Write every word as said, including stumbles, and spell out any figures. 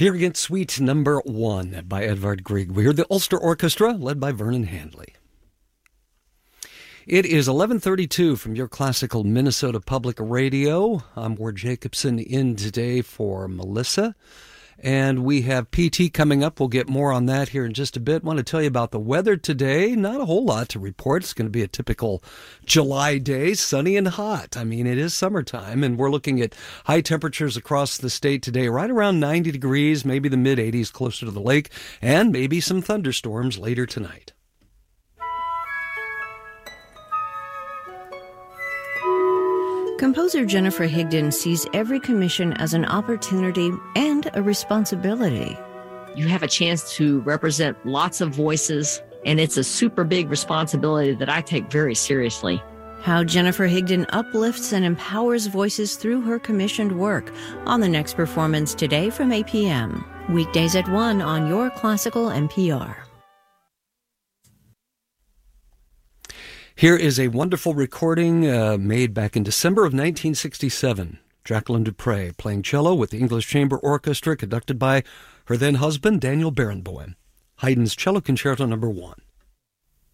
Peer Gynt Suite number one by Edvard Grieg. We heard the Ulster Orchestra, led by Vernon Handley. It is eleven thirty-two from your classical Minnesota Public Radio. I'm Ward Jacobson in today for Melissa. And we have P T coming up. We'll get more on that here in just a bit. Want to tell you about the weather today. Not a whole lot to report. It's going to be a typical July day, sunny and hot. I mean, it is summertime, and we're looking at high temperatures across the state today, right around ninety degrees, maybe the mid eighties closer to the lake, and maybe some thunderstorms later tonight. Composer Jennifer Higdon sees every commission as an opportunity and a responsibility. You have a chance to represent lots of voices, and it's a super big responsibility that I take very seriously. How Jennifer Higdon uplifts and empowers voices through her commissioned work on the next performance today from eight p.m. Weekdays at one on your classical N P R. Here is a wonderful recording uh, made back in December of nineteen sixty-seven. Jacqueline Dupre playing cello with the English Chamber Orchestra, conducted by her then husband, Daniel Barenboim. Haydn's Cello Concerto number one.